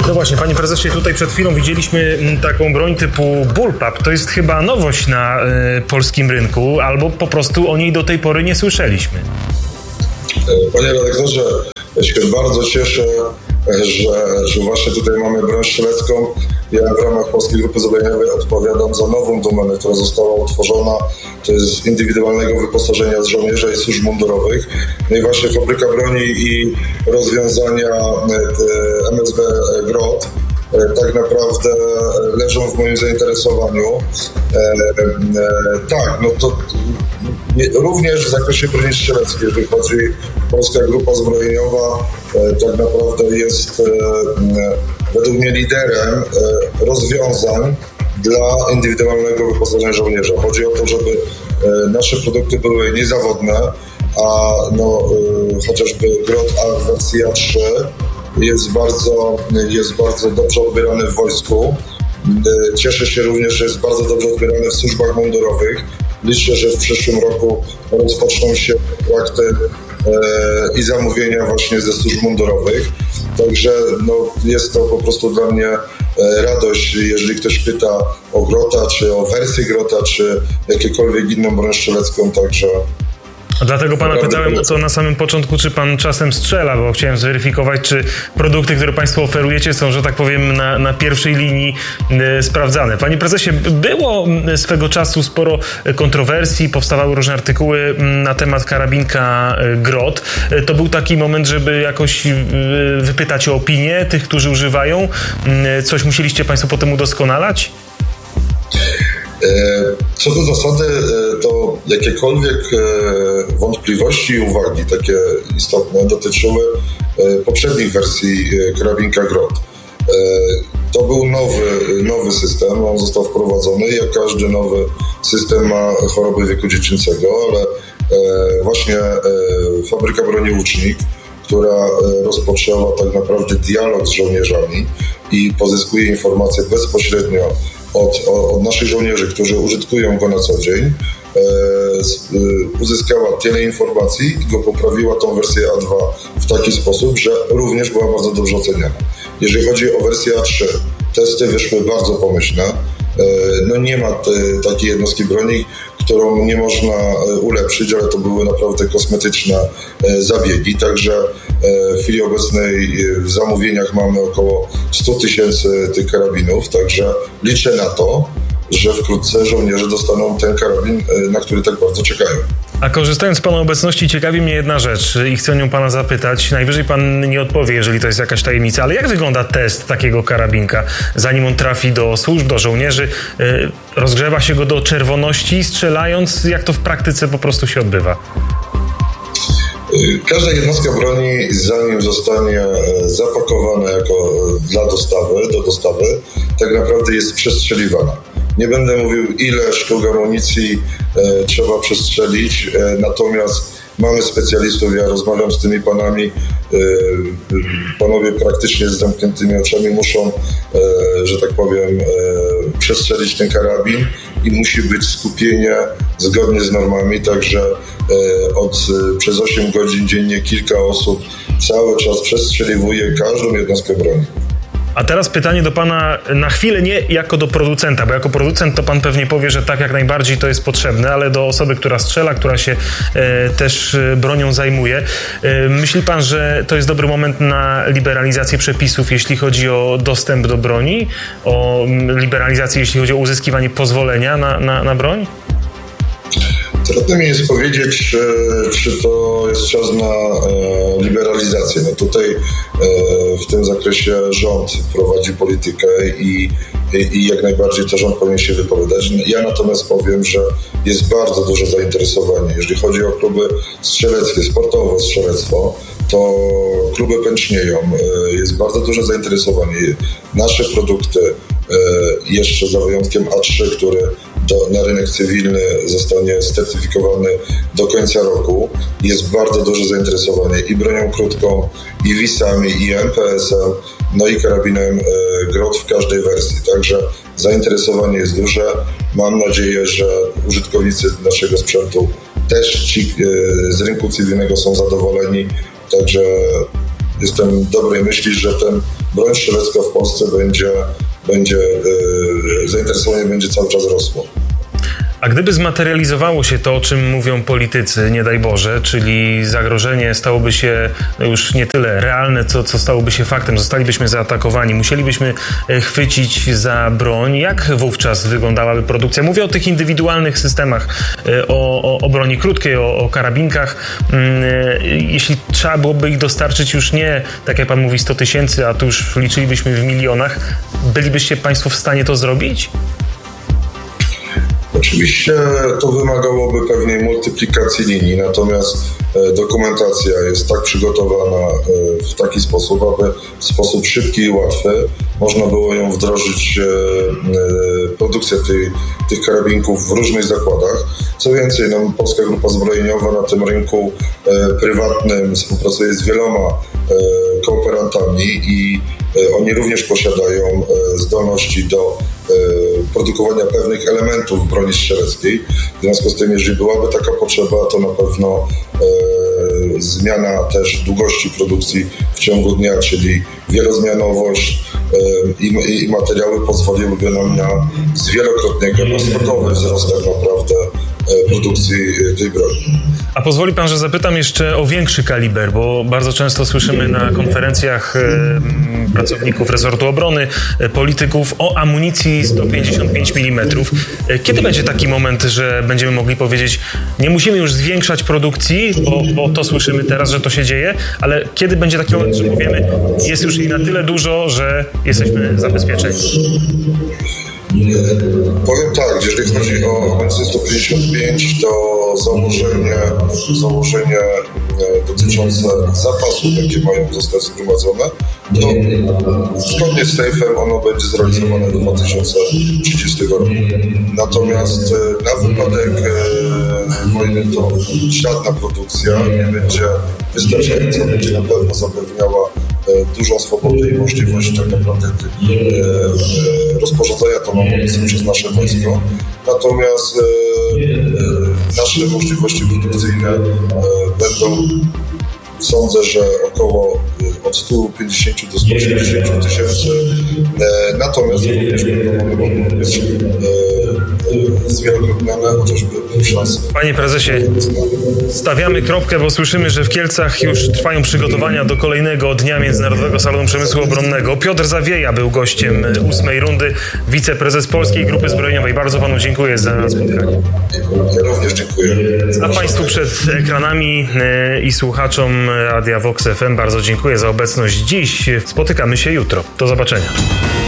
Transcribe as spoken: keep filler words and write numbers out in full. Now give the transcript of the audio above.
No właśnie, panie prezesie, tutaj przed chwilą widzieliśmy taką broń typu Bullpup. To jest chyba nowość na y, polskim rynku, albo po prostu o niej do tej pory nie słyszeliśmy. Panie redaktorze, ja się bardzo cieszę, że, że właśnie tutaj mamy broń strzelecką. Ja w ramach Polskiej Grupy Zbrojeniowej odpowiadam za nową domenę, która została utworzona. To jest indywidualnego wyposażenia żołnierza i służb mundurowych. No i właśnie fabryka broni i rozwiązania M S B GROT tak naprawdę leżą w moim zainteresowaniu. E, e, tak, no to nie, również w zakresie broni strzeleckiej, jeżeli chodzi Polska Grupa Zbrojeniowa, e, tak naprawdę jest e, według mnie liderem e, rozwiązań dla indywidualnego wyposażenia żołnierza. Chodzi o to, żeby e, nasze produkty były niezawodne, a no, e, chociażby GROT A w wersji A trzy jest bardzo, jest bardzo dobrze odbierany w wojsku. Cieszę się również, że jest bardzo dobrze odbierany w służbach mundurowych. Liczę, że w przyszłym roku rozpoczną się kontrakty e, i zamówienia właśnie ze służb mundurowych. Także no, jest to po prostu dla mnie e, radość, jeżeli ktoś pyta o GROTA, czy o wersję GROTA, czy jakiekolwiek inną broń strzelecką, także... Dlatego pana pytałem o to na samym początku, czy pan czasem strzela, bo chciałem zweryfikować, czy produkty, które państwo oferujecie, są, że tak powiem, na, na pierwszej linii y, sprawdzane. Panie prezesie, było swego czasu sporo kontrowersji, powstawały różne artykuły na temat karabinka GROT. To był taki moment, żeby jakoś y, wypytać o opinię tych, którzy używają. Y, coś musieliście państwo potem udoskonalać? Co do zasady, to jakiekolwiek wątpliwości i uwagi takie istotne dotyczyły poprzednich wersji karabinka GROT. To był nowy, nowy system, on został wprowadzony, jak każdy nowy system ma choroby wieku dziecięcego, ale właśnie fabryka broni Łucznik, która rozpoczęła tak naprawdę dialog z żołnierzami i pozyskuje informacje bezpośrednio Od, od naszych żołnierzy, którzy użytkują go na co dzień, e, uzyskała tyle informacji i go poprawiła tą wersję A dwa w taki sposób, że również była bardzo dobrze oceniana. Jeżeli chodzi o wersję A trzy, testy wyszły bardzo pomyślne. E, no nie ma te, takiej jednostki broni, którą nie można ulepszyć, ale to były naprawdę kosmetyczne e, zabiegi, także e, w chwili obecnej w zamówieniach mamy około sto tysięcy tych karabinów, także liczę na to, że wkrótce żołnierze dostaną ten karabin, na który tak bardzo czekają. A korzystając z pana obecności, ciekawi mnie jedna rzecz i chcę nią pana zapytać. Najwyżej pan nie odpowie, jeżeli to jest jakaś tajemnica, ale jak wygląda test takiego karabinka, zanim on trafi do służb, do żołnierzy? Rozgrzewa się go do czerwoności, strzelając? Jak to w praktyce po prostu się odbywa? Każda jednostka broni, zanim zostanie zapakowana jako dla dostawy, do dostawy, tak naprawdę jest przestrzeliwana. Nie będę mówił, ile sztuk amunicji e, trzeba przestrzelić, e, natomiast mamy specjalistów, ja rozmawiam z tymi panami, e, panowie praktycznie z zamkniętymi oczami muszą, e, że tak powiem, e, przestrzelić ten karabin i musi być skupienie zgodnie z normami, także e, od, e, przez osiem godzin dziennie kilka osób cały czas przestrzeliwuje każdą jednostkę broni. A teraz pytanie do pana na chwilę nie jako do producenta, bo jako producent to pan pewnie powie, że tak jak najbardziej to jest potrzebne, ale do osoby, która strzela, która się e, też bronią zajmuje. E, myśli pan, że to jest dobry moment na liberalizację przepisów, jeśli chodzi o dostęp do broni, o liberalizację, jeśli chodzi o uzyskiwanie pozwolenia na, na, na broń? Trudno mi jest powiedzieć, czy, czy to jest czas na e, liberalizację. No tutaj e, w tym zakresie rząd prowadzi politykę i, i, i jak najbardziej to rząd powinien się wypowiadać. Ja natomiast powiem, że jest bardzo duże zainteresowanie. Jeżeli chodzi o kluby strzeleckie, sportowe strzelectwo, to kluby pęcznieją. E, jest bardzo duże zainteresowanie. Nasze produkty, e, jeszcze za wyjątkiem A trzy, który Do, na rynek cywilny zostanie certyfikowany do końca roku. Jest bardzo duże zainteresowanie i bronią krótką, i wisami, i M P S-em, no i karabinem e, GROT w każdej wersji. Także zainteresowanie jest duże. Mam nadzieję, że użytkownicy naszego sprzętu też ci e, z rynku cywilnego są zadowoleni. Także jestem dobrej myśli, że ten broń strzelecka w Polsce będzie, będzie yy, zainteresowanie będzie cały czas rosło. A gdyby zmaterializowało się to, o czym mówią politycy, nie daj Boże, czyli zagrożenie stałoby się już nie tyle realne, co, co stałoby się faktem, zostalibyśmy zaatakowani, musielibyśmy chwycić za broń, jak wówczas wyglądałaby produkcja? Mówię o tych indywidualnych systemach, o, o, o broni krótkiej, o, o karabinkach. Jeśli trzeba byłoby ich dostarczyć już nie, tak jak pan mówi, sto tysięcy, a tu już liczylibyśmy w milionach, bylibyście państwo w stanie to zrobić? Oczywiście to wymagałoby pewnej multiplikacji linii, natomiast dokumentacja jest tak przygotowana w taki sposób, aby w sposób szybki i łatwy można było ją wdrożyć, produkcję tej, tych karabinków w różnych zakładach. Co więcej, no, Polska Grupa Zbrojeniowa na tym rynku prywatnym współpracuje z wieloma kooperantami i oni również posiadają zdolności do produkowania pewnych elementów broni strzeleckiej. W związku z tym, jeżeli byłaby taka potrzeba, to na pewno e, zmiana też długości produkcji w ciągu dnia, czyli wielozmianowość e, i, i materiały pozwoliłyby nam na zwielokrotnego, następnowy wzrost tak naprawdę produkcji tej broni. A pozwoli pan, że zapytam jeszcze o większy kaliber, bo bardzo często słyszymy na konferencjach e, pracowników resortu obrony, e, polityków o amunicji sto pięćdziesiąt pięć milimetrów. E, kiedy będzie taki moment, że będziemy mogli powiedzieć, nie musimy już zwiększać produkcji, bo, bo to słyszymy teraz, że to się dzieje, ale kiedy będzie taki moment, że powiemy, jest już jej na tyle dużo, że jesteśmy zabezpieczeni? Powiem tak, jeżeli chodzi o amunicję sto pięćdziesiąt pięć, to założenie, założenie dotyczące zapasów, jakie mają zostać zgromadzone, to zgodnie z sejfem ono będzie zrealizowane do dwa tysiące trzydziestego roku. Natomiast na wypadek wojny to żadna produkcja nie będzie wystarczająca, będzie na pewno zapewniała dużą swobodę i możliwość tak naprawdę rozporządzania tą amunicją przez nasze wojsko. Natomiast nasze możliwości produkcyjne będą, sądzę, że około od stu pięćdziesięciu do stu osiemdziesięciu tysięcy. Natomiast również będą mogły być zwielokrotnione, chociażby szansy. Panie prezesie, stawiamy kropkę, bo słyszymy, że w Kielcach już trwają przygotowania do kolejnego Dnia Międzynarodowego Salonu Przemysłu Obronnego. Piotr Zawieja był gościem ósmej rundy, wiceprezes Polskiej Grupy Zbrojeniowej. Bardzo panu dziękuję za spotkanie. Ja również dziękuję. A państwu przed ekranami i słuchaczom Radia Vox F M bardzo dziękuję za obecność dziś. Spotykamy się jutro. Do zobaczenia.